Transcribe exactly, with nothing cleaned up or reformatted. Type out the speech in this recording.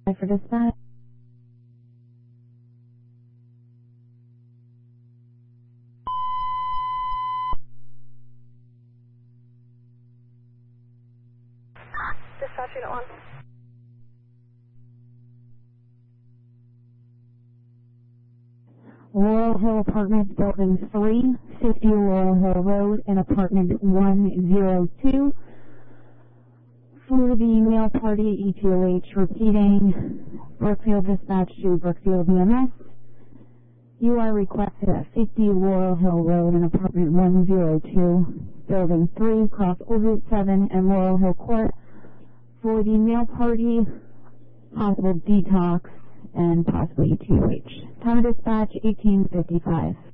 for dispatch. Dispatch unit one. Laurel Hill Apartments, Building three, fifty Laurel Hill Road, and Apartment one oh two. For the mail party, E T O H repeating, Brookfield dispatch to Brookfield B M S. You are requested at fifty Laurel Hill Road and Apartment one oh two, Building three, cross Route seven and Laurel Hill Court. For the mail party, possible detox, and possibly E T O H. Time of dispatch, eighteen fifty-five.